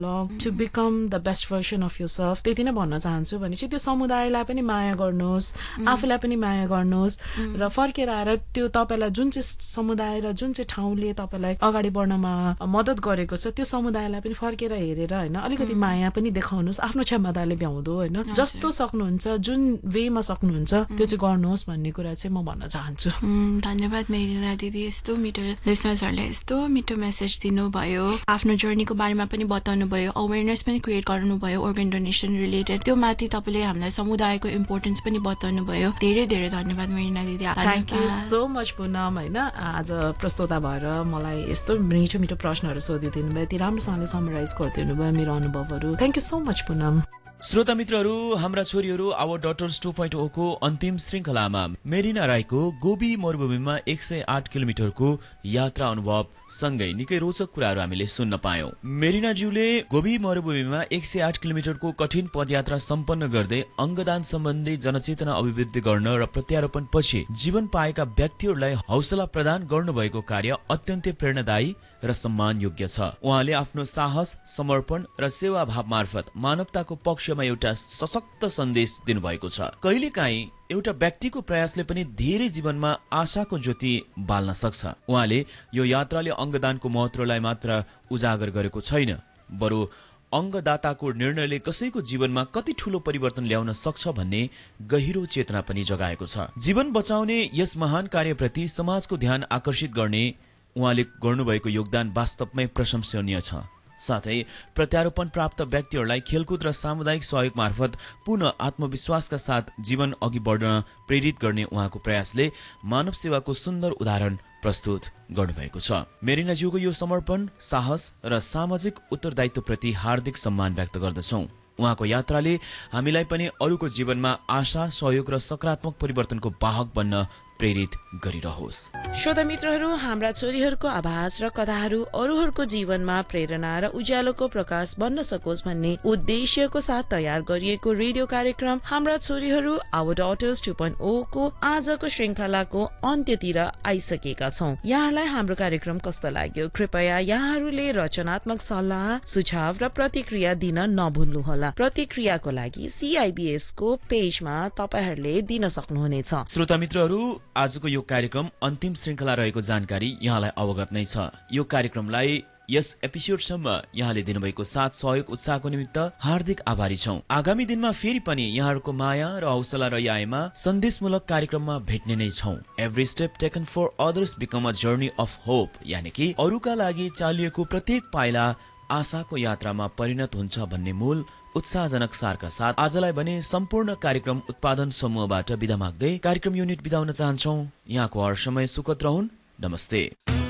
to become the best version of yourself त्यति नै भन्न चाहन्छु भनेपछि त्यो समुदायलाई पनि माया गर्नुहोस् आफूलाई पनि माया गर्नुहोस् र फर्केर आएर त्यो तपाईलाई जुन चाहिँ समुदाय र जुन चाहिँ ठाउँले तपाईलाई अगाडि बढ्नमा मद्दत गरेको छ त्यो समुदायलाई पनि फर्केर हेरेर हैन अलिकति माया पनि देखाउनुहोस् आफ्नो क्षमताले भ्याउँदो हैन जस्तो सक्नुहुन्छ जुन वेमा सक्नुहुन्छ त्यो चाहिँ गर्नुहोस् भन्ने कुरा चाहिँ म भन्न चाहन्छु धन्यवाद मेरिना दिदी यस्तो मिठो लिसनर्सहरुले यस्तो मिठो मेसेज दिनुभयो आफ्नो जर्नीको बारेमा पनि बताउनु भयो अवेयरनेस पनि क्रिएट गर्नुभयो organ donation related त्यो माथि तपाईले हामीलाई समुदायको इम्पोर्टेन्स पनि बताउनु भयो धेरै धेरै धन्यवाद मेरिना दिदी thank you so much Punam हैन आज प्रस्तुता भएर मलाई यस्तो मिठो मिठो प्रश्नहरु सोधिदिनु भयो यति राम्रोसँगले समराइज गरिदिनु भयो मेरो अनुभवहरु thank you so much Punam श्रोता मित्रहरू हाम्रा छोरीहरू आवर डटर्स 2.0 को अन्तिम श्रृंखलामा मेरिना राईको गोबी मरुभूमिमा 108 किलोमिटरको यात्रा अनुभव सँगै निकै रोचक कुराहरू हामीले सुन्न पायौं मेरिना ज्यूले गोबी मरुभूमिमा 108 किलोमिटरको कठिन पदयात्रा सम्पन्न गर्दै अंगदान सम्बन्धी जनचेतना अभिवृद्धि गर्न र प्रत्यारोपण पछि जीवन पाएका व्यक्तिहरूलाई हौसला प्रदान गर्नुभएको कार्य अत्यन्तै प्रेरणादायी र सम्मान योग्य छ उहाँले आफ्नो साहस समर्पण र सेवा भाव मार्फत मानवताको पक्षमा एउटा सशक्त सन्देश दिनुभएको छ कहिलेकाहीँ एउटा व्यक्तिको प्रयासले पनि धेरै जीवनमा आशाको ज्योति बाल्न सक्छ उहाँले यो यात्राले अंगदानको महत्त्वलाई मात्र उजागर गरेको छैन बरु अंगदाताको निर्णयले कसैको जीवनमा कति ठूलो परिवर्तन ल्याउन सक्छ भन्ने गहिरो चेतना पनि जगाएको छ जीवन बचाउने यस महान कार्यप्रति समाजको ध्यान आकर्षित गर्ने उहाँले गर्नुभएको योगदान वास्तवमै प्रशंसनीय छ साथै प्रत्यारोपण प्राप्त व्यक्तिहरूलाई खेलकुद र सामुदायिक सहयोग मार्फत पुनः आत्मविश्वासका साथ जीवन अघि बढ्न प्रेरित गर्ने उहाँको प्रयासले मानव सेवाको सुन्दर उदाहरण प्रस्तुत गर्नुभएको छ मेरिना ज्यूको यो समर्पण साहस र सामाजिक उत्तरदायित्वप्रति हार्दिक सम्मान व्यक्त गर्दछौं उहाँको यात्राले हामीलाई पनि अरूको जीवनमा आशा सहयोग र सकारात्मक परिवर्तनको वाहक बन्न प्रेरित गरिरहोस् श्रोता मित्रहरू हाम्रा छोरीहरूको आभास र कथाहरू अरूहरूको जीवनमा प्रेरणा र उज्यालोको प्रकाश बन्न सकोस् भन्ने उद्देश्यको साथ तयार गरिएको रेडियो कार्यक्रम हाम्रा छोरीहरू आवर डटर्स 2.0 को आजको श्रृंखलाको अन्त्यतिर आइसकेका छौं यहाँलाई हाम्रो कार्यक्रम कस्तो लाग्यो कृपया यहाँहरूले रचनात्मक सल्लाह सुझाव र प्रतिक्रिया दिन नभुल्नुहोला प्रतिक्रियाको लागि CIBS को पेजमा तपाईहरूले दिन सक्नुहुनेछ श्रोता मित्रहरू आजको यो कार्यक्रम अन्तिम श्रृंखला रहेको जानकारी यहाँलाई अवगत नै छ यो कार्यक्रमलाई यस एपिसोडसम्म यहाँले दिनुभएको साथ सहयोग उत्साहको निमित्त हार्दिक आभारी छौं आगामी दिनमा फेरि पनि यहाँहरूको माया र हौसला रहिआएमा सन्देशमूलक कार्यक्रममा भेट्ने नै छौं every step taken for others become a journey of hope यानी कि अरूका लागि चालिएको प्रत्येक पाइला आशाको यात्रामा परिणत हुन्छ भन्ने मूल उत्साहजनक सारका साथ आजलाई भने सम्पूर्ण कार्यक्रम उत्पादन समूहबाट बिदा माग्दै कार्यक्रम युनिट बिदाउन चाहन्छौं यहाँको हर समय सुखद रहून् नमस्ते